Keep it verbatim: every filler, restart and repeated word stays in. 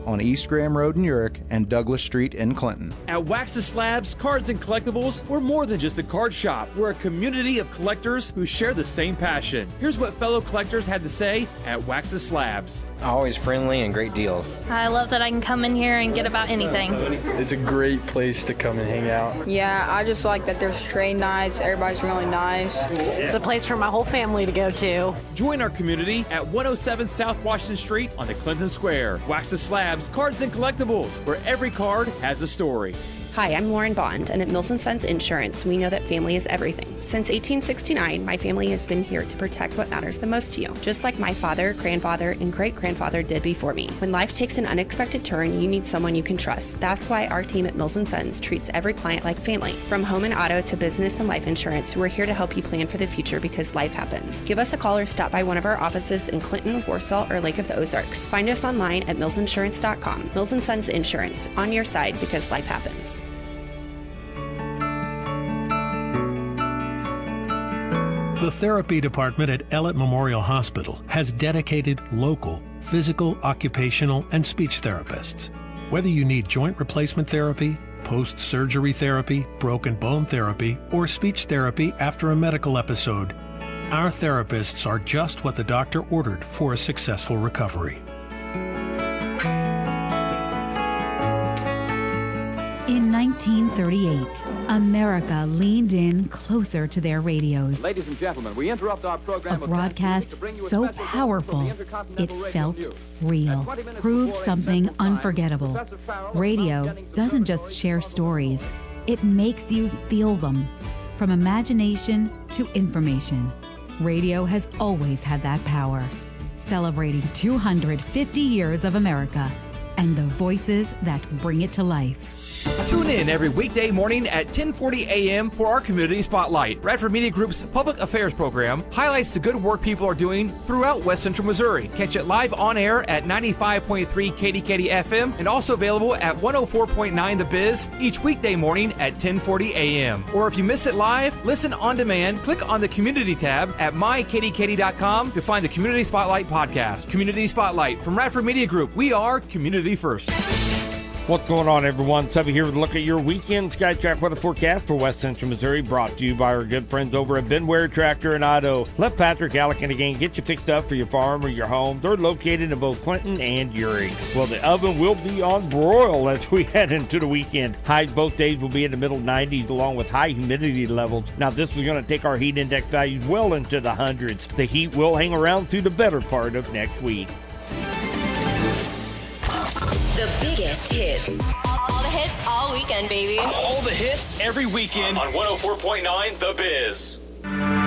on East Graham Road in Urick and Douglas Street in Clinton. At Wax's Slabs Cards and Collectibles, we're more than just a card shop. We're a community of collectors who share the same passion. Here's what fellow collectors had to say at Wax's Slabs. Always friendly and great deals. I love that I can come in here and get about anything. It's a great place to come and hang out. Yeah, I just like that there's trade nights. Everybody's really nice. It's a place for my whole family to go to. Join our community at one oh seven South Washington Street on the Clinton Square. Wax's Slabs Cards and Collectibles, where every card has a story. Hi, I'm Lauren Bond, and at Mills and Sons Insurance, we know that family is everything. Since eighteen sixty-nine, my family has been here to protect what matters the most to you, just like my father, grandfather, and great-grandfather did before me. When life takes an unexpected turn, you need someone you can trust. That's why our team at Mills and Sons treats every client like family. From home and auto to business and life insurance, we're here to help you plan for the future because life happens. Give us a call or stop by one of our offices in Clinton, Warsaw, or Lake of the Ozarks. Find us online at mills insurance dot com. Mills and Sons Insurance, on your side because life happens. The therapy department at Ellett Memorial Hospital has dedicated local, physical, occupational, and speech therapists. Whether you need joint replacement therapy, post-surgery therapy, broken bone therapy, or speech therapy after a medical episode, our therapists are just what the doctor ordered for a successful recovery. In nineteen thirty-eight, America leaned in closer to their radios. Ladies and gentlemen, we interrupt our program. A broadcast so powerful, it felt real, proved something unforgettable. Radio doesn't just share stories, it makes you feel them. From imagination to information, radio has always had that power. Celebrating two hundred fifty years of America and the voices that bring it to life. Tune in every weekday morning at ten forty a.m. for our Community Spotlight. Radford Media Group's public affairs program highlights the good work people are doing throughout West Central Missouri. Catch it live on air at ninety-five point three K D K D F M and also available at one oh four point nine The Biz each weekday morning at ten forty a.m. Or if you miss it live, listen on demand. Click on the Community tab at my k d k d dot com to find the Community Spotlight podcast. Community Spotlight from Radford Media Group. We are community first. What's going on, everyone? Subby here with a look at your weekend SkyTrack weather forecast for West Central Missouri, brought to you by our good friends over at Benware Tractor and Auto. Let Patrick Allican again get you fixed up for your farm or your home. They're located in both Clinton and Urick. Well, the oven will be on broil as we head into the weekend. Highs both days will be in the middle nineties along with high humidity levels. Now, this is going to take our heat index values well into the hundreds. The heat will hang around through the better part of next week. The biggest hits. All the hits all weekend, baby. All the hits every weekend on one oh four point nine The Biz.